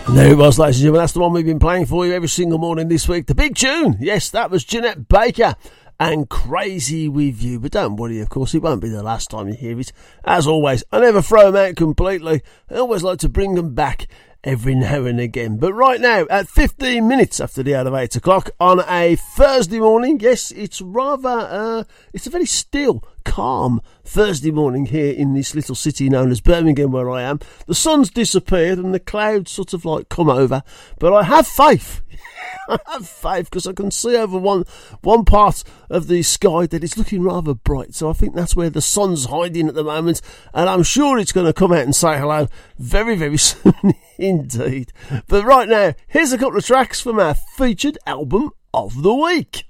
There it was, ladies and gentlemen. That's the one we've been playing for you every single morning this week. The big tune. Yes, that was Jeanette Baker and Crazy With You. But don't worry, of course, it won't be the last time you hear it. As always, I never throw them out completely. I always like to bring them back every now and again. But right now, at 15 minutes after the hour of 8 o'clock on a Thursday morning, yes, it's rather, it's a very still, calm Thursday morning here in this little city known as Birmingham, where I am. The sun's disappeared and the clouds sort of like come over, but I have faith. I have faith because I can see over one part of the sky that it's looking rather bright. So I think that's where the sun's hiding at the moment, and I'm sure it's going to come out and say hello very, very soon indeed. But right now, here's a couple of tracks from our featured album of the week.